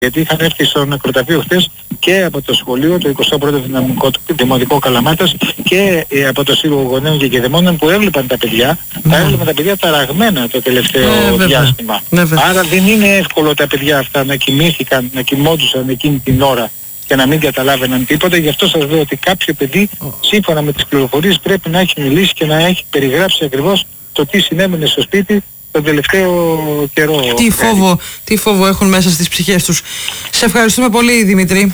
Γιατί είχαν έρθει στο νεκροταφείο χθες και από το σχολείο, το 21ο Δημοτικό Καλαμάτας, και από το Σύλλογο Γονέων και Κεδεμόνων, που έβλεπαν τα παιδιά. Τα έβλεπαν τα παιδιά ταραγμένα το τελευταίο διάστημα. Άρα δεν είναι εύκολο τα παιδιά αυτά να κοιμήθηκαν, να κοιμόντουσαν εκείνη την ώρα και να μην καταλάβαιναν τίποτα. Γι' αυτό σας λέω ότι κάποιο παιδί, σύμφωνα με τις πληροφορίες, πρέπει να έχει μιλήσει και να έχει περιγράψει ακριβώς το τι συνέβαινε στο σπίτι τον τελευταίο καιρό. Τι φόβο έχουν μέσα στις ψυχές τους. Σε ευχαριστούμε πολύ, Δημήτρη.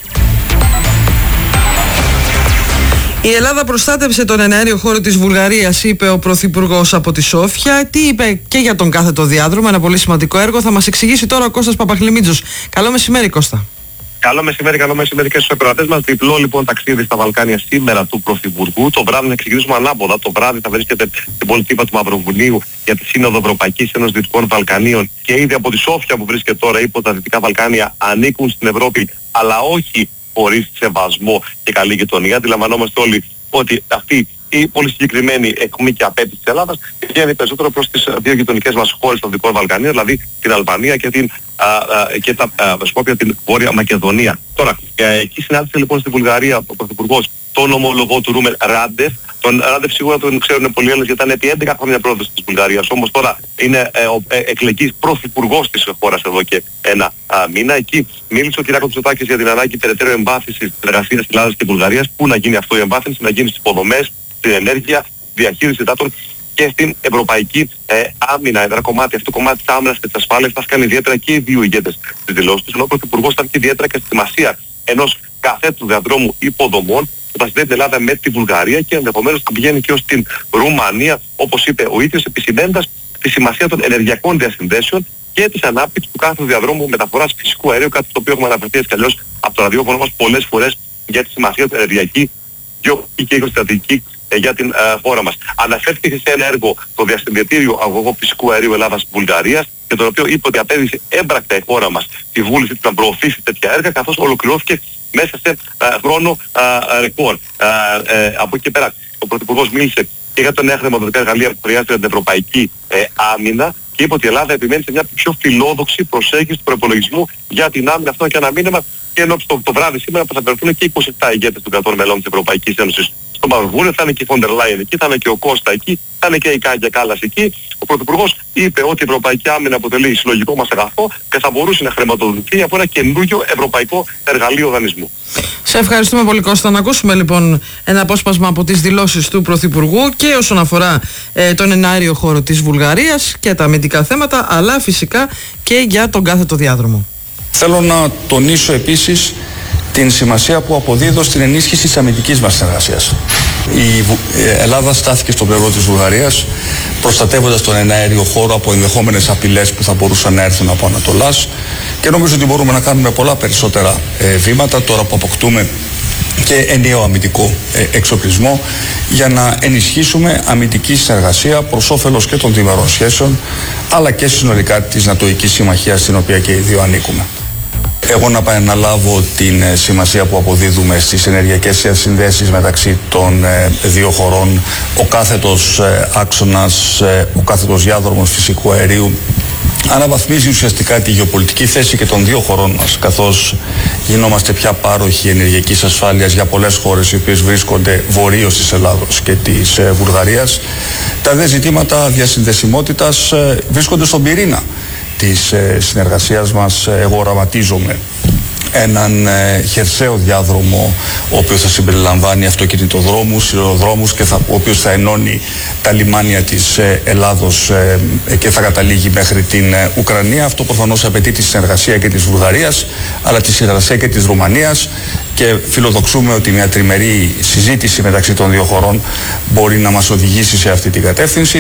Η Ελλάδα προστάτευσε τον εναέριο χώρο της Βουλγαρίας, είπε ο Πρωθυπουργός από τη Σόφια. Τι είπε και για τον κάθετο διάδρομο, ένα πολύ σημαντικό έργο. Θα μας εξηγήσει τώρα ο Κώστας Παπαχλημίτζος. Καλό μεσημέρι, Κώστα. Καλό μεσημέρι και στους ακροατές μας. Διπλό λοιπόν ταξίδι στα Βαλκάνια σήμερα του Πρωθυπουργού. Το βράδυ να ξεκινήσουμε ανάποδα. Το βράδυ θα βρίσκεται στην πολιτεία του Μαυροβουνίου για τη Σύνοδο Ευρωπαϊκής Ένωσης Δυτικών Βαλκανίων, και ήδη από τη Σόφια που βρίσκεται τώρα είπε ότι τα Δυτικά Βαλκάνια ανήκουν στην Ευρώπη, αλλά όχι χωρίς σεβασμό και καλή γειτονία. Αντιλαμβανόμαστε όλοι ότι αυτή η πολύ συγκεκριμένη εκμή και απέτηση της Ελλάδας πηγαίνει περισσότερο προς τις δύο γειτονικές μας χώρες των Δυτικών Βαλκανίων, δηλαδή την Αλβανία και την Βόρεια Μακεδονία. Τώρα, εκεί συνάντησε λοιπόν στη Βουλγαρία ο Πρωθυπουργός τον ομολογό του Ρούμεν Ράντεφ. Τον Ράντεφ σίγουρα τον ξέρουν πολλοί Έλληνες, γιατί ήταν επί 11 χρόνια πρόεδρος της Βουλγαρίας. Όμως τώρα είναι ο εκλεγής πρωθυπουργός της χώρας εδώ και ένα μήνα. Εκεί μίλησε ο κ. Μητσοτάκης για την ανάγκη περαιτέρω εμβάθυνσης της εργασίας της Ελλάδας και Βουλγαρίας. Πού να γίνει αυτό η εμβάθυνση? Να γίνει στις υποδομές, στην ενέργεια, διαχείριση υδάτων και στην ευρωπαϊκή άμυνα. Ένα κομμάτι, αυτό το κομμάτι της άμυνας και της ασφάλειας, θα έκανε ιδιαίτερα και οι δύο ηγέτες της δηλώσης τους, ενώ ο Πρωθυπουργός θα και ιδιαίτερα και στη σημασία ενός καθέτου διαδρόμου υποδομών που θα συνδέει την Ελλάδα με τη Βουλγαρία και ενδεχομένως θα πηγαίνει και ως την Ρουμανία, όπως είπε ο ίδιος, επισημαίνοντας τη σημασία των ενεργειακών διασυνδέσεων και της ανάπτυξης του κάθε διαδρόμου μεταφοράς φυσικού αερίου, κάτι στο οποίο έχουμε αναφερθεί έτσι κι αλλιώς από το ραδιόφωνο μας πολλές φορές για τη σημασία του ενεργειακή και γεωστρατηγική για την χώρα μας. Αναφέρθηκε σε ένα έργο, το διασυνδετήριο αγωγό φυσικού αερίου Ελλάδας-Βουλγαρίας, και το οποίο είπε ότι απέδειξε έμπρακτα η χώρα μας τη βούληση της να προωθήσει τέτοια έργα, καθώς ολοκληρώθηκε μέσα σε χρόνο ρεκόρ. Από εκεί και πέρα ο Πρωθυπουργός μίλησε και για τα νέα χρηματοδοτικά εργαλεία που χρειάζεται για την ευρωπαϊκή άμυνα και είπε ότι η Ελλάδα επιμένει σε μια πιο φιλόδοξη προσέγγιση του προϋπολογισμού για την άμυνα. Αυτό και ένα μήνυμα, και ενώ το βράδυ σήμερα θα βρεθούν και 27 ηγέτες των κρατών μελών της Ευρωπαϊκής Ένωσης στο Μαυροβούνιο. Θα είναι και η Φόντερ Λάιεν εκεί, θα είναι και ο Κώστα εκεί, θα είναι και η Κάγια Κάλλας εκεί. Ο Πρωθυπουργός είπε ότι η ευρωπαϊκή άμυνα αποτελεί συλλογικό μας αγαθό και θα μπορούσε να χρηματοδοτηθεί από ένα καινούργιο ευρωπαϊκό εργαλείο δανεισμού. Σε ευχαριστούμε πολύ, Κώστα. Να ακούσουμε λοιπόν ένα απόσπασμα από τις δηλώσεις του Πρωθυπουργού και όσον αφορά τον εναέριο χώρο της Βουλγαρίας και τα αμυντικά θέματα, αλλά φυσικά και για τον κάθετο διάδρομο. Θέλω να τονίσω επίσης την σημασία που αποδίδω στην ενίσχυση της αμυντικής μας συνεργασίας. Η Ελλάδα στάθηκε στο πλευρό της Βουλγαρίας, προστατεύοντας τον εναέριο χώρο από ενδεχόμενες απειλές που θα μπορούσαν να έρθουν από Ανατολάς, και νομίζω ότι μπορούμε να κάνουμε πολλά περισσότερα βήματα τώρα που αποκτούμε και ενιαίο αμυντικό εξοπλισμό για να ενισχύσουμε αμυντική συνεργασία προς όφελος και των διμερών σχέσεων, αλλά και συνολικά της Νατοικής Συμμαχίας, στην οποία και οι δύο ανήκουμε. Εγώ να επαναλάβω την σημασία που αποδίδουμε στις ενεργειακές συνδέσεις μεταξύ των δύο χωρών. Ο κάθετος άξονας, ο κάθετος διάδρομος φυσικού αερίου αναβαθμίζει ουσιαστικά τη γεωπολιτική θέση και των δύο χωρών μας, καθώς γινόμαστε πια πάροχοι ενεργειακής ασφάλειας για πολλές χώρες οι οποίες βρίσκονται βορείως της Ελλάδος και της Βουλγαρίας. Τα δε ζητήματα διασυνδεσιμότητας βρίσκονται στον πυρήνα της συνεργασίας μας. Εγώ οραματίζομαι έναν χερσαίο διάδρομο, ο οποίος θα συμπεριλαμβάνει αυτοκινητοδρόμους, σιδηροδρόμους και ο οποίος θα ενώνει τα λιμάνια της Ελλάδος και θα καταλήγει μέχρι την Ουκρανία. Αυτό προφανώς απαιτεί τη συνεργασία και της Βουλγαρίας, αλλά τη συνεργασία και της Ρουμανίας, και φιλοδοξούμε ότι μια τριμερή συζήτηση μεταξύ των δύο χωρών μπορεί να μας οδηγήσει σε αυτή την κατεύθυνση.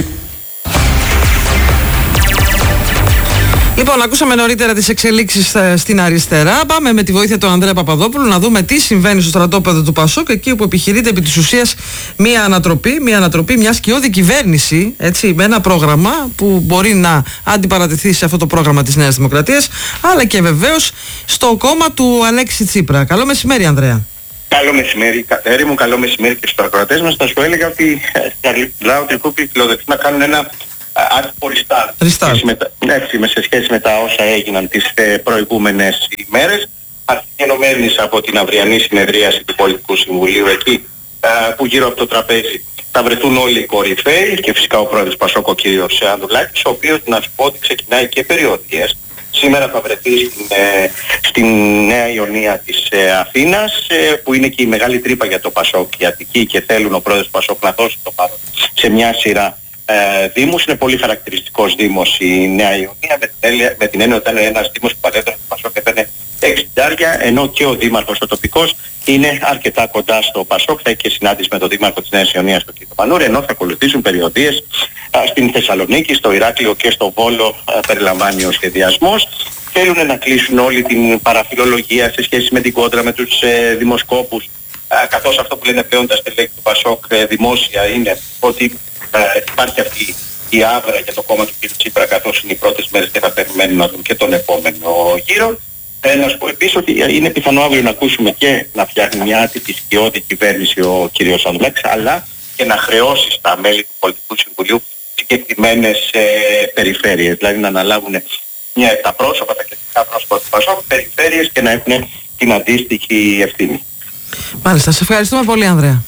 Λοιπόν, ακούσαμε νωρίτερα τις εξελίξεις στην αριστερά. Πάμε με τη βοήθεια του Ανδρέα Παπαδόπουλου να δούμε τι συμβαίνει στο στρατόπεδο του ΠΑΣΟΚ, εκεί όπου επιχειρείται επί της ουσίας μια ανατροπή, μια σκιώδη κυβέρνηση, έτσι, με ένα πρόγραμμα που μπορεί να αντιπαρατεθεί σε αυτό το πρόγραμμα της Νέας Δημοκρατίας, αλλά και βεβαίως στο κόμμα του Αλέξη Τσίπρα. Καλό μεσημέρι, Ανδρέα. Καλό μεσημέρι, Κατέρι μου, καλό μεσημέρι και στους ακροατές μας. Θα σου έλεγα ότι στα Λάου Τρικούπη φιλοδοξούν να κάνουν ένα σε σχέση με τα όσα έγιναν τις προηγούμενες ημέρες, αρχιενωμένης από την αυριανή συνεδρίαση του Πολιτικού Συμβουλίου, εκεί που γύρω από το τραπέζι θα βρεθούν όλοι οι κορυφαίοι και φυσικά ο πρόεδρος Πασόκ, ο κ. Ανδρουλάκης, ο οποίος, να σου πω ότι ξεκινάει και περιοδίες. Σήμερα θα βρεθεί στην Νέα Ιωνία της Αθήνας, που είναι και η μεγάλη τρύπα για το Πασόκ, η Αττική, και θέλουν ο πρόεδρος Πασόκ να δώσει το παρόν σε μια σειρά δήμους. Είναι πολύ χαρακτηριστικός δήμος η Νέα Ιωνία, με την έννοια ότι ήταν ένας δήμος που παλιότερα το Πασόκ έπαιρνε 60, ενώ και ο δήμαρχος ο τοπικός είναι αρκετά κοντά στο Πασόκ. Θα έχει και συνάντηση με τον δήμαρχο της Νέας Ιωνίας, τον κ. Μανούρη, ενώ θα ακολουθήσουν περιοδίες στην Θεσσαλονίκη, στο Ηράκλειο και στο Βόλο, περιλαμβάνει ο σχεδιασμός. Θέλουν να κλείσουν όλη την παραφιλολογία σε σχέση με την κόντρα με τους δημοσκόπους, καθώς αυτό που λένε πλέον τα στελέχη του Πασόκ δημόσια είναι ότι υπάρχει αυτή η άβρα για το κόμμα του κ. Τσίπρα, καθώς είναι οι πρώτες μέρες και θα περιμένουν να δουν και τον επόμενο γύρο. Να σου πω επίσης ότι είναι πιθανό αύριο να ακούσουμε και να φτιάχνει μια άτυπη σκιώδη κυβέρνηση ο κ. Ανδρουλάκης, αλλά και να χρεώσει στα μέλη του Πολιτικού Συμβουλίου συγκεκριμένες περιφέρειες, δηλαδή να αναλάβουν τα πρόσωπα, τα κεντρικά πρόσωπα του Πασόκ, περιφέρειες, και να έχουν την αντίστοιχη ευθύνη. Μάλιστα, σε ευχαριστούμε πολύ, Ανδρέα.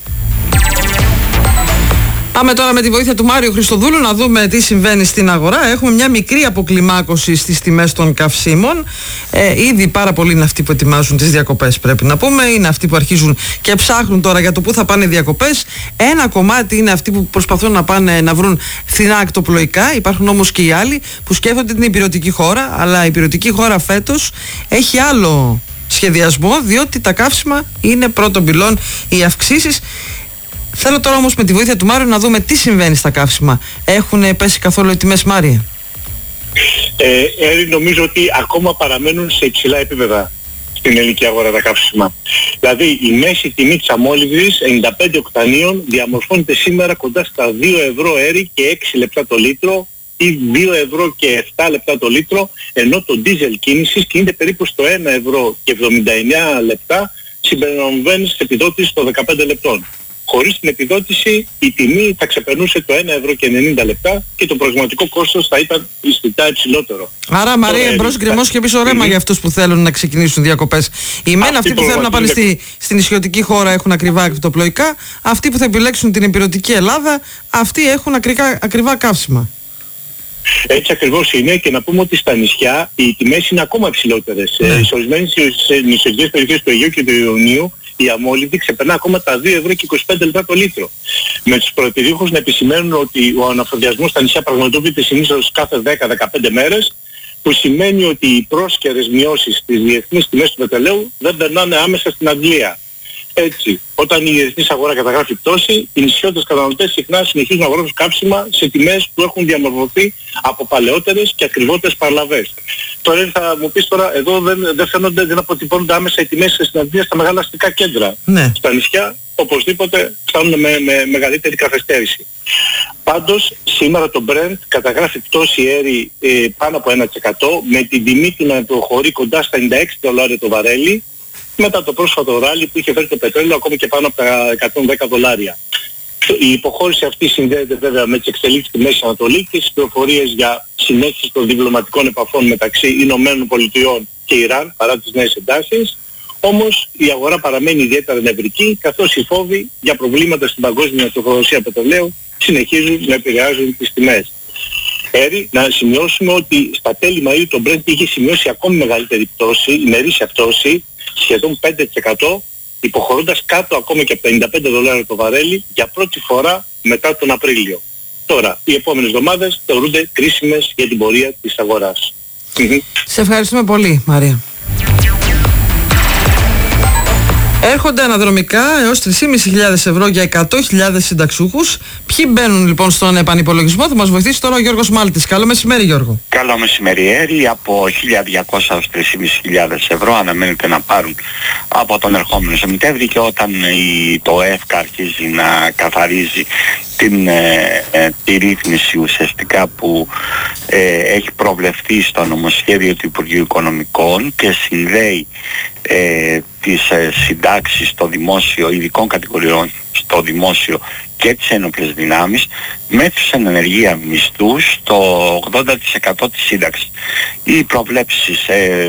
Πάμε τώρα με τη βοήθεια του Μάριου Χριστοδούλου να δούμε τι συμβαίνει στην αγορά. Έχουμε μια μικρή αποκλιμάκωση στις τιμές των καυσίμων. Ήδη πάρα πολλοί είναι αυτοί που ετοιμάζουν τις διακοπές, πρέπει να πούμε. Είναι αυτοί που αρχίζουν και ψάχνουν τώρα για το πού θα πάνε οι διακοπές. Ένα κομμάτι είναι αυτοί που προσπαθούν να πάνε να βρουν φθηνά ακτοπλοϊκά. Υπάρχουν όμως και οι άλλοι που σκέφτονται την υπηρετική χώρα. Αλλά η υπηρετική χώρα φέτος έχει άλλο σχεδιασμό, διότι τα καύσιμα είναι πρώτον πυλών οι αυξήσεις. Θέλω τώρα όμως με τη βοήθεια του Μάριου να δούμε τι συμβαίνει στα καύσιμα. Έχουν πέσει καθόλου οι τιμές, Μάρια? Νομίζω ότι ακόμα παραμένουν σε υψηλά επίπεδα στην ελληνική αγορά τα καύσιμα. Δηλαδή η μέση τιμή της αμόλυβδης 95 οκτανίων διαμορφώνεται σήμερα κοντά στα 2 ευρώ έρι και 6 λεπτά το λίτρο, ή 2 ευρώ και 7 λεπτά το λίτρο, ενώ το ντίζελ κίνησης κινείται περίπου στο 1 ευρώ και 79 λεπτά, συμπεριλαμβάνει στις επιδότηση των 15 λεπτών. Χωρίς την επιδότηση η τιμή θα ξεπερνούσε το 1 ευρώ και 90 λεπτά και το πραγματικό κόστος θα ήταν αισθητά υψηλότερο. Άρα, Μαρία, εμπρός γκρεμός και πίσω ρέμα για αυτούς που θέλουν να ξεκινήσουν διακοπές. Οι μεν αυτοί που θέλουν να πάνε στην νησιωτική χώρα έχουν ακριβά ακτοπλοϊκά, αυτοί που θα επιλέξουν την υπηρετική Ελλάδα, αυτοί έχουν ακριβά καύσιμα. Έτσι ακριβώς είναι, και να πούμε ότι στα νησιά οι τιμές είναι ακόμα υψηλότερες. Σε ορισμένες νησιωτικές περιοχές του Αιγαίου και του Ιωνίου η αμόλυβδη ξεπερνά ακόμα τα 2 ευρώ και 25 λεπτά το λίτρο. Με τους προετηρήχους να επισημαίνουν ότι ο αναφοδιασμός στα νησιά πραγματοποιείται συνήθως κάθε 10-15 μέρες, που σημαίνει ότι οι πρόσκαιρες μειώσεις στις διεθνείς τιμές του πετρελαίου δεν περνάνε άμεσα στην Αγγλία. Έτσι, όταν η διεθνής αγορά καταγράφει πτώση, οι νησιώτες καταναλωτές συχνά συνεχίζουν να αγοράζουν κάψιμα σε τιμές που έχουν διαμορφωθεί από παλαιότερες και ακριβότερες παραλαβές. Τώρα θα μου πεις τώρα, εδώ δεν αποτυπώνονται άμεσα οι τιμές στην Αγγλία στα μεγάλα αστικά κέντρα. Ναι. Στα νησιά οπωσδήποτε φτάνουν με μεγαλύτερη καθυστέρηση. Πάντως σήμερα το Brent καταγράφει πτώση αέρι πάνω από 1%, με την τιμή του να προχωρεί κοντά στα $96 το βαρέλι, μετά το πρόσφατο ράλι που είχε φέρει το πετρέλαιο ακόμα και πάνω από τα $110. Η υποχώρηση αυτή συνδέεται βέβαια με τις εξελίξεις στη Μέση Ανατολή και τις πληροφορίες για συνέχιση των διπλωματικών επαφών μεταξύ Ηνωμένων Πολιτειών και Ιράν παρά τις νέες εντάσεις. Όμως η αγορά παραμένει ιδιαίτερα νευρική, καθώς οι φόβοι για προβλήματα στην παγκόσμια τροφοδοσία πετρελαίου συνεχίζουν να επηρεάζουν τις τιμές. Να σημειώσουμε ότι στα τέλη Μαΐου το Brent είχε σημειώσει ακόμη μεγαλύτερη πτώση, ημερήσια πτώση, σχεδόν 5%, υποχωρώντας κάτω ακόμα και από τα $95 το βαρέλι για πρώτη φορά μετά τον Απρίλιο. Τώρα, οι επόμενες εβδομάδες θεωρούνται κρίσιμες για την πορεία της αγοράς. Σε ευχαριστούμε πολύ, Μαρία. Έρχονται αναδρομικά έως 3.500 ευρώ για 100.000 συνταξούχους. Ποιοι μπαίνουν λοιπόν στον επανυπολογισμό? Θα μας βοηθήσει τώρα ο Γιώργος Μάλτης. Καλό μεσημέρι, Γιώργο. Καλό μεσημέρι. Από 1.200 έως 3.500 ευρώ αναμένεται να πάρουν από τον ερχόμενο Σεπτέμβρη, και όταν το ΕΦΚΑ αρχίζει να καθαρίζει τη ρύθμιση ουσιαστικά που έχει προβλεφθεί στο νομοσχέδιο του Υπουργείου Οικονομικών και συνδέει τις συντάξεις στο δημόσιο, ειδικών κατηγοριών στο δημόσιο και τις ένοπλες δυνάμεις μέθησαν ενεργεία μισθού στο 80% της σύνταξης. Οι προβλέψεις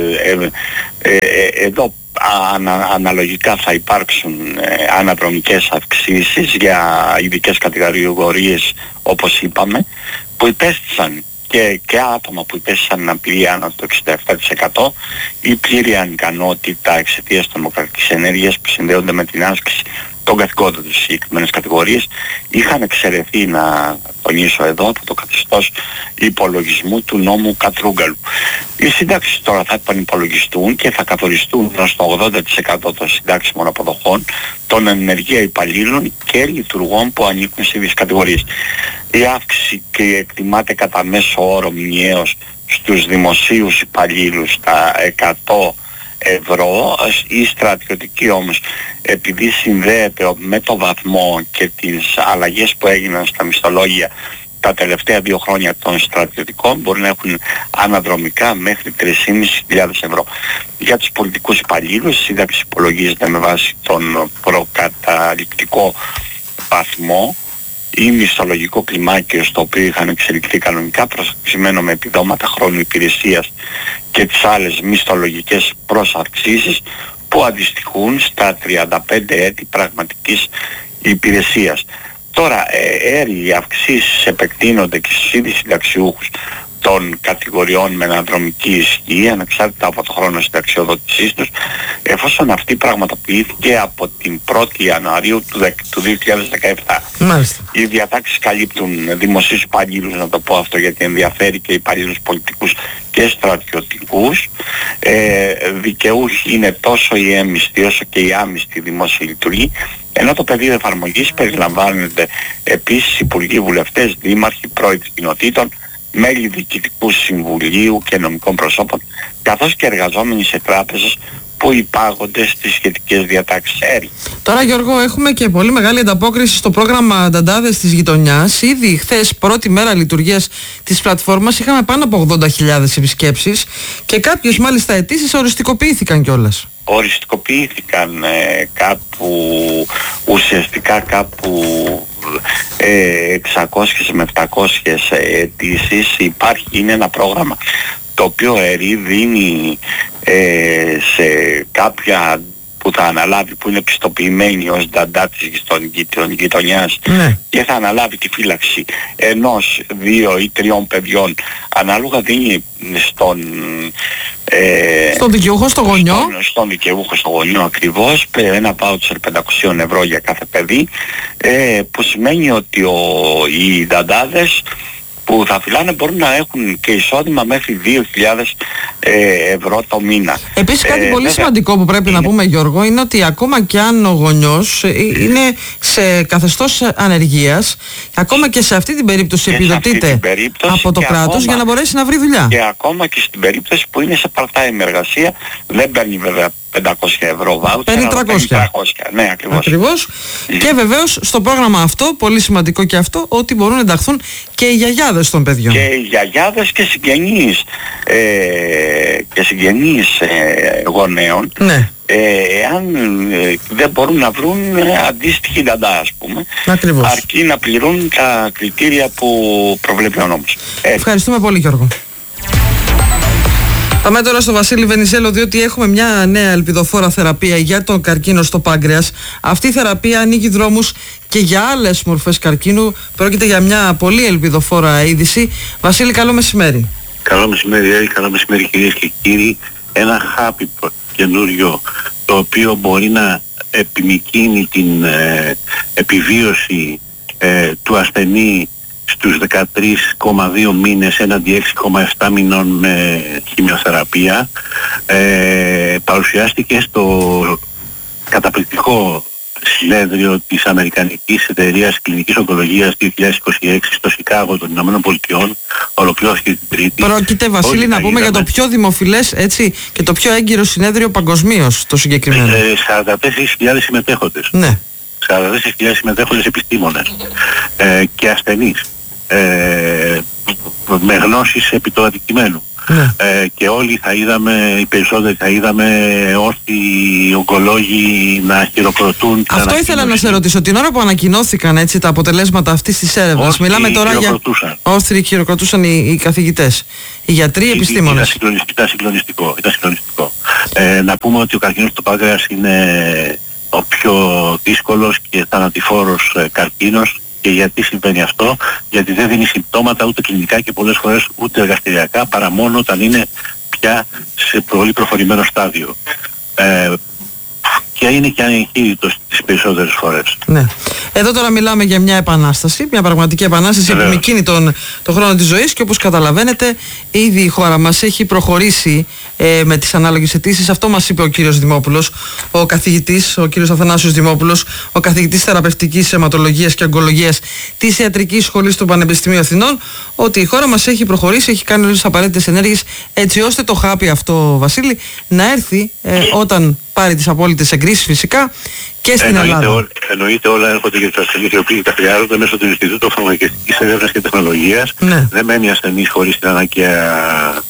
εδώ αναλογικά θα υπάρξουν αναδρομικές αυξήσεις για ειδικές κατηγορίες, όπως είπαμε, που υπέστησαν και άτομα που υπέστησαν αναπηρία άνω το 67%, η πλήρη ανικανότητα εξαιτίας της δημοκρατικής ενέργειας που συνδέονται με την άσκηση των καθηκόντων τους. Συγκεκριμένες κατηγορίες είχαν εξαιρεθεί, να τονίσω εδώ, από το καθεστώς υπολογισμού του νόμου Κατρούγκαλου. Οι συντάξεις τώρα θα επανυπολογιστούν και θα καθοριστούν στο 80% των συντάξιμων αποδοχών των ενεργεία υπαλλήλων και λειτουργών που ανήκουν σε ίδιες κατηγορίες. Η αύξηση εκτιμάται κατά μέσο όρο μηνιαίως στους δημοσίους υπαλλήλους τα 100 ευρώ. Η στρατιωτική όμως, επειδή συνδέεται με το βαθμό και τις αλλαγές που έγιναν στα μισθολόγια τα τελευταία 2 χρόνια των στρατιωτικών, μπορεί να έχουν αναδρομικά μέχρι 3.500 ευρώ. Για τους πολιτικούς υπαλλήλους η σύνταξη υπολογίζεται με βάση τον προκαταρρυκτικό βαθμό ή μισθολογικό κλιμάκιο στο οποίο είχαν εξελιχθεί κανονικά, προσαρμοσμένο με επιδόματα χρόνου υπηρεσίας και τις άλλες μισθολογικές προσαυξήσεις που αντιστοιχούν στα 35 έτη πραγματικής υπηρεσίας. Τώρα, οι αυξήσεις επεκτείνονται και στους ίδιους συνταξιούχους των κατηγοριών με αναδρομική ισχύ, ανεξάρτητα από το χρόνο συνταξιοδότησής τους, εφόσον αυτή πραγματοποιήθηκε από την 1η Ιανουαρίου του 2017. Μάλιστα. Οι διατάξεις καλύπτουν δημοσίους υπαλλήλους, να το πω αυτό γιατί ενδιαφέρει, και υπαλλήλους πολιτικούς και στρατιωτικούς. Δικαιούχοι είναι τόσο οι έμμιστοι όσο και οι άμμιστοι δημόσιοι λειτουργοί, ενώ το πεδίο εφαρμογής περιλαμβάνονται επίσης υπουργοί, βουλευτές, δήμαρχοι, πρόεδροι κοινοτήτων, μέλη διοικητικού συμβουλίου και νομικών προσώπων, καθώς και εργαζόμενοι σε τράπεζες που υπάγονται στις σχετικές διατάξεις. Τώρα, Γιώργο, έχουμε και πολύ μεγάλη ανταπόκριση στο πρόγραμμα Νταντάδες της γειτονιάς. Ήδη χθες, πρώτη μέρα λειτουργίας της πλατφόρμας, είχαμε πάνω από 80.000 επισκέψεις και κάποιες μάλιστα αιτήσεις οριστικοποιήθηκαν κιόλας. Οριστικοποιήθηκαν ουσιαστικά κάπου 600 με 700 αιτήσεις. Είναι ένα πρόγραμμα το οποίο δίνει σε κάποια που θα αναλάβει, που είναι πιστοποιημένη ως νταντά της γειτονιάς, και θα αναλάβει τη φύλαξη 1, 2 ή 3 παιδιών, ανάλογα δίνει στον δικαιούχο, στο γονιό. Στον δικαιούχο, στο γονιό ακριβώς, ένα βάουτσερ 500 ευρώ για κάθε παιδί, που σημαίνει ότι οι νταντάδες που θα φυλάνε μπορούν να έχουν και εισόδημα μέχρι 2.000 ευρώ το μήνα. Επίσης κάτι πολύ σημαντικό που πρέπει να πούμε, Γιώργο, είναι ότι ακόμα και αν ο γονιός είναι σε καθεστώς ανεργίας, ακόμα και σε αυτή την περίπτωση επιδοτείται από το κράτος για να μπορέσει να βρει δουλειά. Και ακόμα και στην περίπτωση που είναι σε part-time εργασία, δεν παίρνει βέβαια 500 ευρώ βάουτσερ, παίρνει 300. Ναι, ακριβώς. Και βεβαίως στο πρόγραμμα αυτό, πολύ σημαντικό και αυτό, ότι μπορούν να ενταχθούν και οι γιαγιάδες των παιδιών. Και οι γιαγιάδες και συγγενείς, γονέων, εάν δεν μπορούν να βρουν αντίστοιχη νταντά, ας πούμε. Ακριβώς. Αρκεί να πληρούν τα κριτήρια που προβλέπει ο νόμος. Ευχαριστούμε πολύ, Γιώργο. Πάμε τώρα στο Βασίλη Βενιζέλο, διότι έχουμε μια νέα ελπιδοφόρα θεραπεία για τον καρκίνο στο πάγκρεας. Αυτή η θεραπεία ανοίγει δρόμους και για άλλες μορφές καρκίνου. Πρόκειται για μια πολύ ελπιδοφόρα είδηση. Βασίλη, καλό μεσημέρι. Καλό μεσημέρι, καλό μεσημέρι, κυρίες και κύριοι. Ένα χάπι καινούριο, το οποίο μπορεί να επιμικρύνει την επιβίωση του ασθενή στους 13,2 μήνες έναντι 6,7 μηνών με χημειοθεραπεία, παρουσιάστηκε στο καταπληκτικό συνέδριο της Αμερικανικής Εταιρείας Κλινικής Ογκολογίας 2026 στο Σικάγο των Ηνωμένων Πολιτειών. Ολοκληρώθηκε την Τρίτη. Πρόκειται, Βασίλη, να πούμε για το πιο δημοφιλές, έτσι, και το πιο έγκυρο συνέδριο παγκοσμίως το συγκεκριμένο. 44.000 συμμετέχοντες. Ναι. 44.000 συμμετέχοντες επιστήμονες και ασθενείς με γνώσεις επί το αντικειμένου. και όλοι θα είδαμε, οι περισσότεροι θα είδαμε όσοι ογκολόγοι να χειροκροτούν. Αυτό ήθελα να σε ρωτήσω. Την ώρα που ανακοινώθηκαν έτσι τα αποτελέσματα αυτής της έρευνας, μιλάμε τώρα για όσοι χειροκροτούσαν οι καθηγητές, οι γιατροί, οι επιστήμονες. Ήταν συγκλονιστικό. Να πούμε ότι ο καρκίνος του πάγκρεας είναι ο πιο δύσκολος και θανατηφόρος καρκίνος. Και γιατί συμβαίνει αυτό? Γιατί δεν δίνει συμπτώματα ούτε κλινικά και πολλές φορές ούτε εργαστηριακά, παρά μόνο όταν είναι πια σε πολύ προχωρημένο στάδιο. Και είναι και ανεγχείρητος τις περισσότερες φορές. Ναι. Εδώ τώρα μιλάμε για μια επανάσταση, μια πραγματική επανάσταση που επιμικρύνει τον χρόνο της ζωής, και όπως καταλαβαίνετε ήδη η χώρα μας έχει προχωρήσει με τις ανάλογες αιτήσεις. Αυτό μας είπε ο κύριος Δημόπουλος, ο καθηγητής, ο κύριος Αθανάσιος Δημόπουλος, ο καθηγητής θεραπευτικής αιματολογίας και ογκολογίας της Ιατρικής Σχολής του Πανεπιστημίου Αθηνών, ότι η χώρα μας έχει προχωρήσει, έχει κάνει όλες τις απαραίτητες ενέργειες έτσι ώστε το χάπι αυτό, Βασίλη, να έρθει όταν πάρει τις απόλυτες εγκρίσεις φυσικά και στην Ελλάδα. Εννοείται όλα έρχονται για τους ασθενείς οι οποίοι τα χρειάζονται μέσω του Ινστιτούτου Φαρμακευτικής Έρευνας και Τεχνολογίας. Ναι. Δεν μένει ασθενής χωρίς την αναγκαία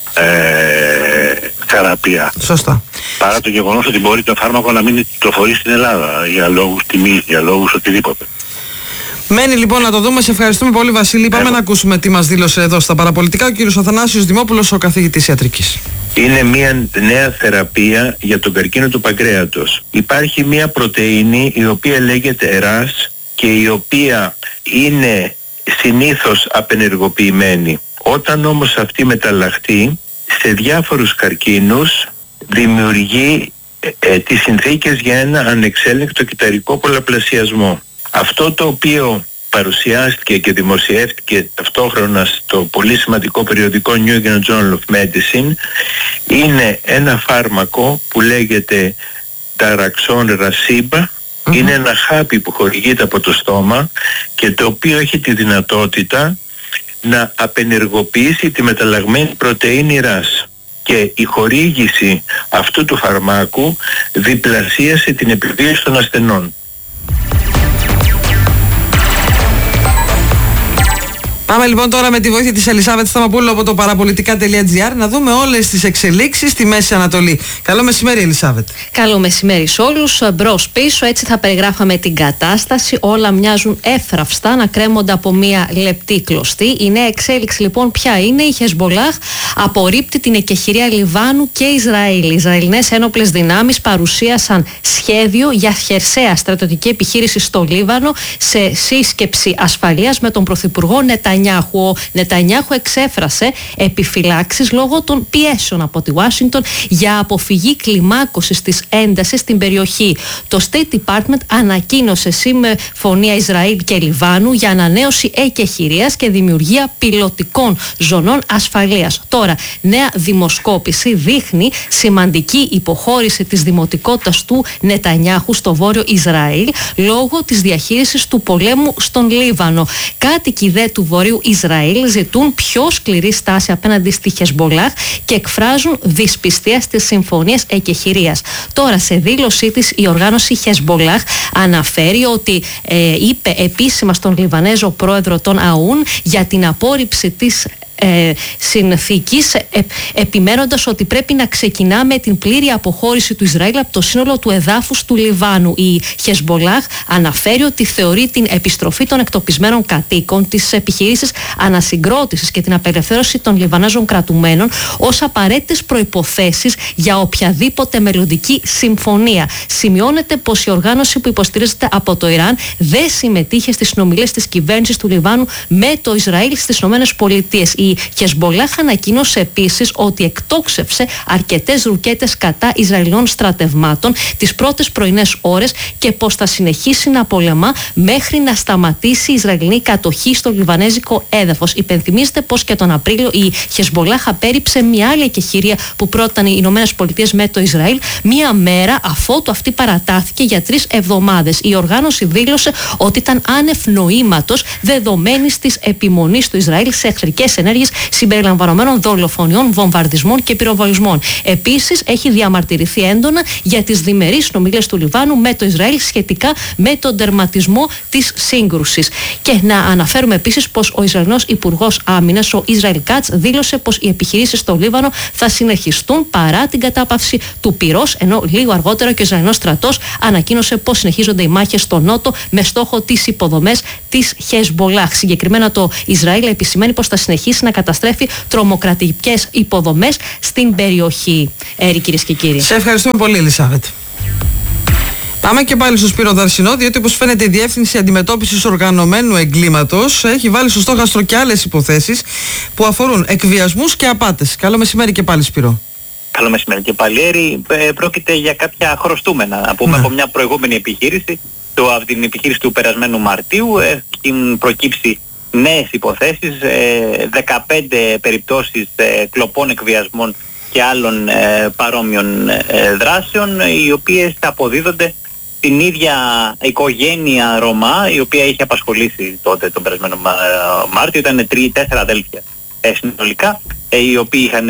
θεραπεία. Σωστά. Παρά το γεγονός ότι μπορεί το φάρμακο να μην κυκλοφορεί στην Ελλάδα για λόγους τιμής, για λόγους οτιδήποτε. Μένει λοιπόν να το δούμε. Σε ευχαριστούμε πολύ, Βασίλη. Πάμε να ακούσουμε τι μας δήλωσε εδώ στα παραπολιτικά ο κύριος Αθανάσιος Δημόπουλος, ο καθηγητής ιατρικής. Είναι μια νέα θεραπεία για τον καρκίνο του παγκρέατος. Υπάρχει μια πρωτεΐνη η οποία λέγεται RAS και η οποία είναι συνήθως απενεργοποιημένη. Όταν όμως αυτή μεταλλαχτεί σε διάφορους καρκίνους δημιουργεί τις συνθήκες για ένα ανεξέλεγκτο κυταρικό πολλαπλασιασμό. Αυτό το οποίο παρουσιάστηκε και δημοσιεύτηκε ταυτόχρονα στο πολύ σημαντικό περιοδικό New England Journal of Medicine είναι ένα φάρμακο που λέγεται Taraxon Rasiba. Είναι ένα χάπι που χορηγείται από το στόμα και το οποίο έχει τη δυνατότητα να απενεργοποιήσει τη μεταλλαγμένη πρωτεΐνη RAS. Και η χορήγηση αυτού του φαρμάκου διπλασίασε την επιβίωση των ασθενών. Πάμε λοιπόν τώρα με τη βοήθεια της Ελισάβετ Σταμαπούλου από το παραπολιτικά.gr να δούμε όλες τις εξελίξεις στη Μέση Ανατολή. Καλό μεσημέρι, Ελισάβετ. Καλό μεσημέρι σε όλους. Μπρος πίσω, έτσι θα περιγράφαμε την κατάσταση. Όλα μοιάζουν εύθραυστα να κρέμονται από μια λεπτή κλωστή. Η νέα εξέλιξη λοιπόν ποια είναι? Η Χεσμπολάχ απορρίπτει την εκεχηρία Λιβάνου και Ισραήλ. Οι Ισραηλινές ένοπλες δυνάμεις παρουσίασαν σχέδιο για χερσαία στρατιωτική επιχείρηση στο Λίβανο σε σύσκεψη ασφαλείας με τον Πρωθυπουργό Νετανιάχου. Ο Νετανιάχου εξέφρασε επιφυλάξεις λόγω των πιέσεων από τη Ουάσιγκτον για αποφυγή κλιμάκωσης της έντασης στην περιοχή. Το State Department ανακοίνωσε συμφωνία Ισραήλ και Λιβάνου για ανανέωση εκεχηρίας και δημιουργία πιλωτικών ζωνών ασφαλείας. Τώρα, νέα δημοσκόπηση δείχνει σημαντική υποχώρηση της δημοτικότητας του Νετανιάχου στο βόρειο Ισραήλ λόγω της διαχείρισης του πολέμου στον Λίβανο. Κάτοικοι δε του Βορείου Ισραήλ ζητούν πιο σκληρή στάση απέναντι στη Χεσμπολάχ και εκφράζουν δυσπιστία στις συμφωνίες εκεχηρίας. Τώρα, σε δήλωσή της, η οργάνωση Χεσμπολάχ αναφέρει ότι είπε επίσημα στον Λιβανέζο πρόεδρο τον Αούν για την απόρριψη της συνθήκης, επιμένοντας ότι πρέπει να ξεκινά με την πλήρη αποχώρηση του Ισραήλ από το σύνολο του εδάφους του Λιβάνου. Η Χεσμπολάχ αναφέρει ότι θεωρεί την επιστροφή των εκτοπισμένων κατοίκων, τις επιχειρήσεις ανασυγκρότησης και την απελευθέρωση των Λιβανέζων κρατουμένων ως απαραίτητες προϋποθέσεις για οποιαδήποτε μελλοντική συμφωνία. Σημειώνεται πως η οργάνωση που υποστηρίζεται από το Ιράν δεν συμμετείχε στις συνομιλίες της κυβέρνησης του Λιβάνου με το Ισραήλ στις ΗΠΑ. Η Χεσμπολάχ ανακοίνωσε επίσης ότι εκτόξευσε αρκετές ρουκέτες κατά Ισραηλινών στρατευμάτων τις πρώτες πρωινές ώρες και πως θα συνεχίσει να πολεμά μέχρι να σταματήσει η Ισραηλινή κατοχή στο λιβανέζικο έδαφος. Υπενθυμίζεται πως και τον Απρίλιο η Χεσμπολάχ απέρριψε μια άλλη εκεχηρία που πρότεινε οι ΗΠΑ με το Ισραήλ, μία μέρα αφότου αυτή παρατάθηκε για 3 εβδομάδες. Η οργάνωση δήλωσε ότι ήταν άνευ νοήματος δεδομένης της επιμονής του Ισραήλ σε εχθρικές ενέργειες ενέργειες συμπεριλαμβανομένων δολοφονιών, βομβαρδισμών και πυροβολισμών. Επίσης, έχει διαμαρτυρηθεί έντονα για τις διμερείς συνομιλίες του Λιβάνου με το Ισραήλ σχετικά με τον τερματισμό της σύγκρουσης. Και να αναφέρουμε επίσης πως ο Ισραηλινός Υπουργός Άμυνας, ο Ισραήλ Κάτς, δήλωσε πως οι επιχειρήσεις στο Λίβανο θα συνεχιστούν παρά την κατάπαυση του πυρός, ενώ λίγο αργότερα και ο Ισραηλινός στρατός ανακοίνωσε πως συνεχίζονται οι μάχες στο νότο με στόχο τις υποδομές της Χεσμπολάχ. Συγκεκριμένα, το Ισραήλ επισημαίνει πως θα συνεχίσει να καταστρέφει τρομοκρατικές υποδομές στην περιοχή. Κυρίες και κύριοι. Σε ευχαριστούμε πολύ, Ελισάβετ. Πάμε και πάλι στο Σπύρο Δαρσινό, διότι όπως φαίνεται η Διεύθυνση Αντιμετώπισης Οργανωμένου Εγκλήματος έχει βάλει στο στόχαστρο και άλλες υποθέσεις που αφορούν εκβιασμούς και απάτες. Καλό μεσημέρι και πάλι, Σπύρο. Καλό μεσημέρι και πάλι. Πρόκειται για κάποια χρωστούμενα, να πούμε, από μια προηγούμενη επιχείρηση, από την επιχείρηση του περασμένου Μαρτίου. Έχουν προκύψει νέες υποθέσεις, 15 περιπτώσεις κλοπών, εκβιασμών και άλλων παρόμοιων δράσεων, οι οποίες αποδίδονται την ίδια οικογένεια Ρωμά, η οποία είχε απασχολήσει τότε τον περασμένο Μάρτιο. Ήταν 3-4 αδέλφια συνολικά, οι οποίοι είχαν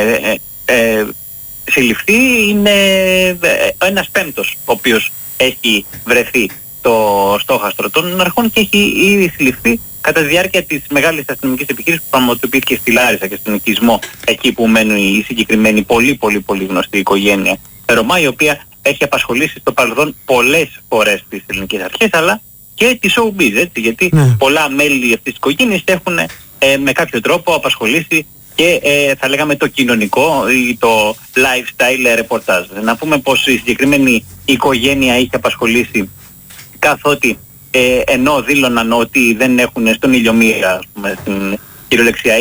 συλληφθεί. Είναι ένας πέμπτος ο οποίος έχει βρεθεί το στόχαστρο των αρχών και έχει ήδη συλληφθεί κατά τη διάρκεια της μεγάλης αστυνομικής επιχείρησης που πραγματοποιήθηκε στη Λάρισα και στον οικισμό, εκεί που μένουν η συγκεκριμένη πολύ γνωστή οικογένεια Ρωμά, η οποία έχει απασχολήσει στο παρελθόν πολλές φορές τις ελληνικές αρχές, αλλά και τη showbiz, έτσι, γιατί πολλά μέλη αυτής της οικογένειας έχουν με κάποιο τρόπο απασχολήσει και θα λέγαμε το κοινωνικό ή το lifestyle reportage. Να πούμε πως η συγκεκριμένη οικογένεια είχε απασχολήσει, καθότι ενώ δήλωναν ότι δεν έχουν στον ηλιομήρα, στην κυριολεξία,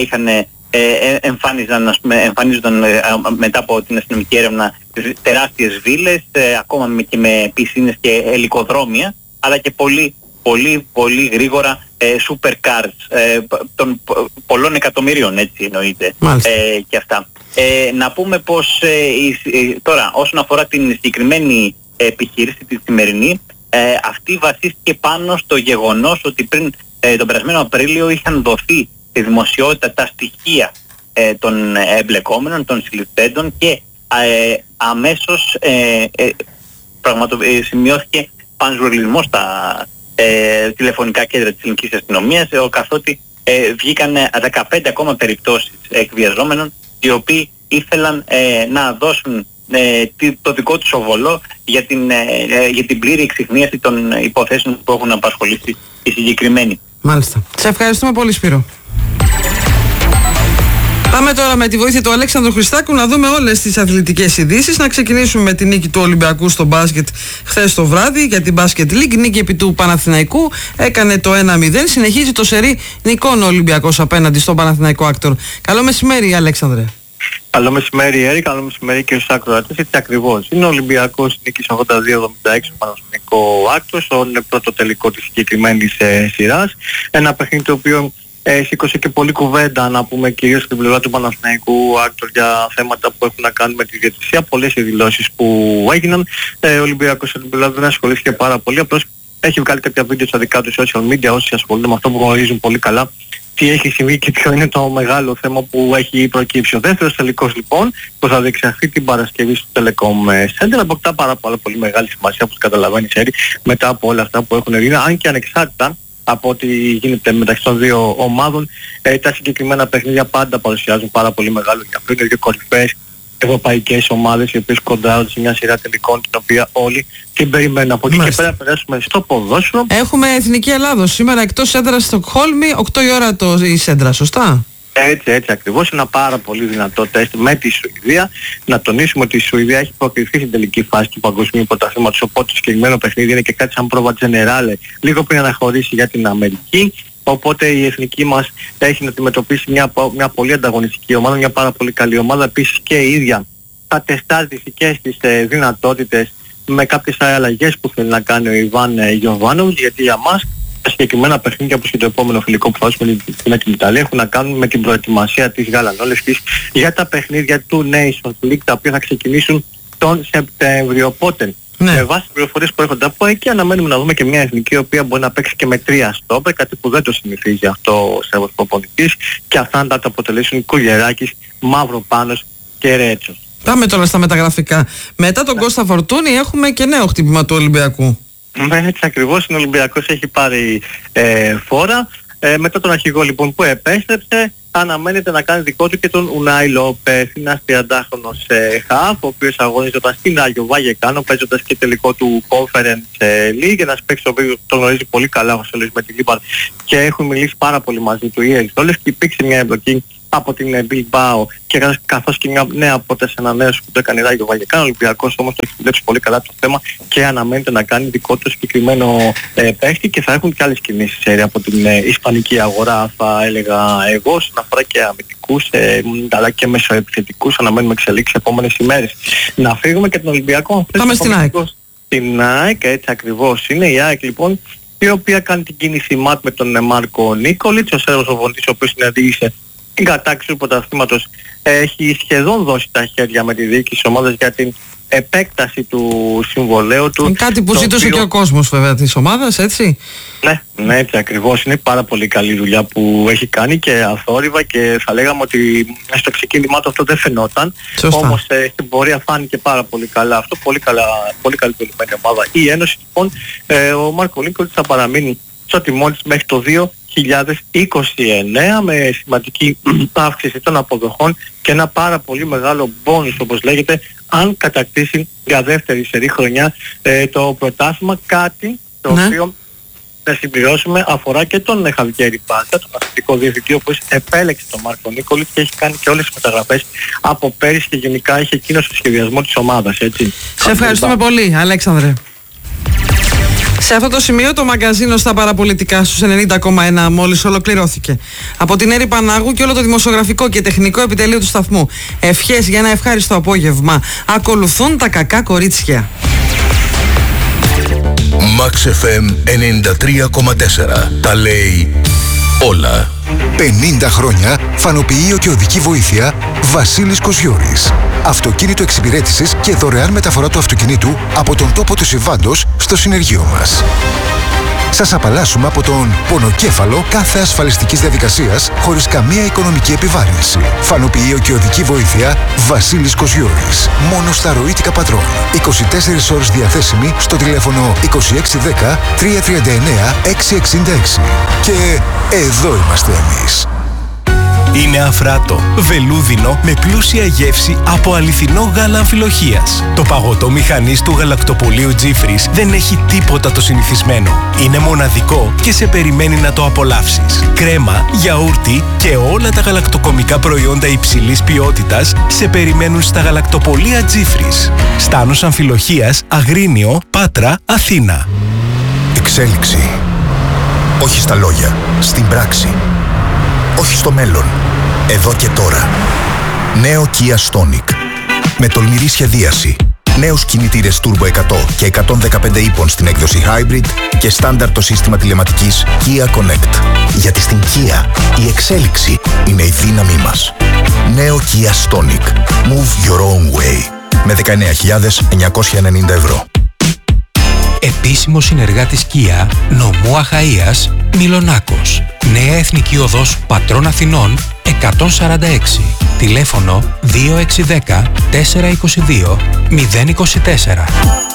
εμφανίζονταν μετά από την αστυνομική έρευνα τεράστιες βίλες, ακόμα και με πισίνες και ελικοδρόμια, αλλά και πολύ γρήγορα supercars των πολλών εκατομμυρίων, έτσι εννοείται, και αυτά. Να πούμε πως τώρα όσον αφορά την συγκεκριμένη επιχείρηση τη σημερινή, αυτή βασίστηκε πάνω στο γεγονός ότι πριν τον περασμένο Απρίλιο είχαν δοθεί στη δημοσιότητα τα στοιχεία των εμπλεκόμενων, των συλληφθέντων, και αμέσως σημειώθηκε πανζουρλισμός στα τηλεφωνικά κέντρα της ελληνικής αστυνομίας, καθότι βγήκαν 15 ακόμα περιπτώσεις εκβιαζόμενων, οι οποίοι ήθελαν να δώσουν το δικό τους οβολό για την πλήρη εξιχνίαση των υποθέσεων που έχουν απασχολήσει οι συγκεκριμένοι. Μάλιστα. Σε ευχαριστούμε πολύ, Σπύρο. Πάμε τώρα με τη βοήθεια του Αλέξανδρου Χριστάκου να δούμε όλες τις αθλητικές ειδήσεις. Να ξεκινήσουμε με τη νίκη του Ολυμπιακού στο μπάσκετ χθες το βράδυ για την Basket League. Νίκη επί του Παναθηναϊκού, έκανε το 1-0. Συνεχίζει το σερί νικών ο Ολυμπιακός απέναντι στον Παναθηναϊκό Άκτορ. Καλό μεσημέρι, Αλέξανδρε. Καλό μεσημέρι, Έρη. Καλό μεσημέρι και στους ακροατές. Έτσι ακριβώς. Είναι ο Ολυμπιακός νίκης 82-76 ο Παναθηναϊκό Άκτορ, στον πρώτο τελικό της συγκεκριμένης σειράς. Ένα παιχνίδι το οποίο σήκωσε και πολλή κουβέντα, να πούμε, κυρίως στην πλευρά του Παναθηναϊκού Άκτορ για θέματα που έχουν να κάνουν με τη διαιτησία. Πολλές οι δηλώσεις που έγιναν. Ο Ολυμπιακός στην πλευρά δεν ασχολήθηκε πάρα πολύ, απλώς έχει βγάλει κάποια βίντεο στα δικά του social media, όσοι ασχολούνται με αυτό που γνωρίζουν πολύ καλά τι έχει συμβεί και ποιο είναι το μεγάλο θέμα που έχει προκύψει. Ο δεύτερος τελικός λοιπόν που θα διεξαχθεί την Παρασκευή στο Telecom Center αποκτά πάρα πολύ μεγάλη σημασία, όπως καταλαβαίνεις, Έρη, μετά από όλα αυτά που έχουν γίνει, αν και ανεξάρτητα από ό,τι γίνεται μεταξύ των δύο ομάδων. Τα συγκεκριμένα παιχνίδια πάντα παρουσιάζουν πάρα πολύ μεγάλο ενδιαφέρον. Είναι δύο κορυφαίες ευρωπαϊκές ομάδες οι οποίες κοντράρονται σε μια σειρά τελικών, την οποία όλοι την περιμένουν. Από εκεί και πέρα περάσουμε στο ποδόσφαιρο. Έχουμε Εθνική Ελλάδος σήμερα εκτός έδρας στη Στοκχόλμη, 8 η ώρα η σέντρα, σωστά? Έτσι ακριβώς. Ένα πάρα πολύ δυνατό τεστ με τη Σουηδία. Να τονίσουμε ότι η Σουηδία έχει προκριθεί στην τελική φάση του Παγκοσμίου Πρωταθλήματος, οπότε το συγκεκριμένο παιχνίδι είναι και κάτι σαν πρόβα τζενεράλε λίγο πριν αναχωρήσει για την Αμερική. Οπότε η εθνική μας έχει να αντιμετωπίσει μια πολύ ανταγωνιστική ομάδα, μια πάρα πολύ καλή ομάδα. Επίσης και η ίδια θα τεστάρει τις δικές της δυνατότητες με κάποιες αλλαγές που θέλει να κάνει ο Ιβάν Γιοβάνοβιτς, γιατί για μας τα συγκεκριμένα παιχνίδια, όπως και το επόμενο φιλικό που θα δώσουμε με την Ιταλία, έχουν να κάνουν με την προετοιμασία της γαλανόλευκης για τα παιχνίδια του Nations League, τα οποία θα ξεκινήσουν τον Σεπτέμβριο. Οπότε Με βάση τις πληροφορίες που έρχονται από εκεί, αναμένουμε να δούμε και μια εθνική η οποία μπορεί να παίξει και με 3 στόπερ, κάτι που δεν το συνηθίζει αυτό ο Σέρβος προπονητής, και αυτά να τα αποτελέσουν Κουλιεράκης, Μαυροπάνος και Ρέτσος. Πάμε τώρα στα μεταγραφικά. Μετά τον Κώστα Φορτούνη έχουμε και νέο χτύπημα του Ολυμπιακού. Έτσι ακριβώς, ο Ολυμπιακός έχει πάρει φόρα. Μετά τον αρχηγό λοιπόν που επέστρεψε, αναμένεται να κάνει δικό του και τον Ουνάι Λόπες. Είναι ένας 30χρονος χαφ, ο οποίος αγωνίζονταν στην Άγιο Βαγεκάνο, παίζοντας και τελικό του Conference League, ένας παίκτης ο οποίος τον γνωρίζει πολύ καλά ο Σέλος με τη Λίμπαρ και έχουν μιλήσει πάρα πολύ μαζί του οι Αριστόλες, και υπήρξε μια εμπλοκή από την Bilbao και καθώς και μια νέα πρόταση ανανέωση που το έκανε η Ράγιο Βαγεκάνο. Ο Ολυμπιακός όμως το έχει δουλέψει πολύ καλά το θέμα και αναμένεται να κάνει δικό του συγκεκριμένο παίχτη, και θα έχουν και άλλες κινήσεις από την ισπανική αγορά, θα έλεγα εγώ, όσον αφορά και αμυντικούς αλλά και μεσοεπιθετικούς. Αναμένουμε εξελίξεις επόμενες ημέρες. Να φύγουμε και τον Ολυμπιακό. Πάμε στην ΑΕΚ. Στην ΑΕΚ, έτσι ακριβώς είναι. Η ΑΕΚ λοιπόν, η οποία κάνει την κίνηση ΜΑΤ με τον Μάρκο Νίκολιτς, ο Σέρβος προπονητής, ο οποίος συναντήσε την κατάκτηση του πρωταθλήματος, έχει σχεδόν δώσει τα χέρια με τη διοίκηση της ομάδας για την επέκταση του συμβολαίου του. Κάτι που ζήτησε και ο κόσμος βέβαια της ομάδας, έτσι. Ναι, έτσι ακριβώς. Είναι πάρα πολύ καλή δουλειά που έχει κάνει και αθόρυβα, και θα λέγαμε ότι στο ξεκίνημά του αυτό δεν φαινόταν. Όμως στην πορεία φάνηκε πάρα πολύ καλά αυτό. Πολύ καλή δουλεμένη ομάδα. Η Ένωση λοιπόν, ο Μάρκο Νίκολιτς θα παραμείνει στο τιμόνι της μέχρι το 2029 με σημαντική αύξηση των αποδοχών και ένα πάρα πολύ μεγάλο μπόνους, όπως λέγεται, αν κατακτήσει για δεύτερη σερί χρονιά το πρωτάθλημα, κάτι το οποίο να συμπληρώσουμε αφορά και τον Χαβιέρη Μπάτα, τον αθλητικό διευθυντή, ο οποίος επέλεξε τον Μάρκο Νίκολιτς και έχει κάνει και όλες τις μεταγραφές από πέρυσι και γενικά έχει εκείνος το σχεδιασμό της ομάδας, έτσι. Σε ευχαριστούμε πολύ, Αλέξανδρε. Σε αυτό το σημείο το μαγκαζίνο στα παραπολιτικά στους 90,1 μόλις ολοκληρώθηκε. Από την Έρη Πανάγου και όλο το δημοσιογραφικό και τεχνικό επιτελείο του σταθμού, ευχές για ένα ευχάριστο απόγευμα. Ακολουθούν τα κακά κορίτσια. Max FM 93,4. Τα λέει όλα. 50 χρόνια φανοποιείο και οδική βοήθεια Βασίλης Κοσιώρης. Αυτοκίνητο εξυπηρέτησης και δωρεάν μεταφορά του αυτοκινήτου από τον τόπο του συμβάντος στο συνεργείο μας. Σας απαλλάσσουμε από τον πονοκέφαλο κάθε ασφαλιστικής διαδικασίας χωρίς καμία οικονομική επιβάρυνση. Φανοποιείο και οδική βοήθεια Βασίλης Κοσιώρης. Μόνο στα ροήτικα πατρών. 24 ώρες διαθέσιμη στο τηλέφωνο 2610 339 666. Και εδώ είμαστε εμείς. Είναι αφράτο, βελούδινο με πλούσια γεύση από αληθινό γάλα αμφιλοχείας. Το παγωτό μηχανής του γαλακτοπολείου Τζίφρις δεν έχει τίποτα το συνηθισμένο. Είναι μοναδικό και σε περιμένει να το απολαύσεις. Κρέμα, γιαούρτι και όλα τα γαλακτοκομικά προϊόντα υψηλής ποιότητας σε περιμένουν στα γαλακτοπολεία Τζίφρις. Στάνος Αμφιλοχείας, Αγρίνιο, Πάτρα, Αθήνα. Εξέλιξη. Όχι στα λόγια, στην πράξη. Όχι στο μέλλον, εδώ και τώρα. Νέο Kia Stonic. Με τολμηρή σχεδίαση. Νέους κινητήρες Turbo 100 και 115 ύπων στην έκδοση Hybrid και στάνταρ το σύστημα τηλεματικής Kia Connect. Γιατί στην Kia η εξέλιξη είναι η δύναμή μας. Νέο Kia Stonic. Move your own way. Με 19.990 ευρώ. Επίσημος συνεργάτης Kia, νομού Αχαΐας, Μιλονάκος. Νέα Εθνική Οδός Πατρών Αθηνών 146. Τηλέφωνο 2610 422 024.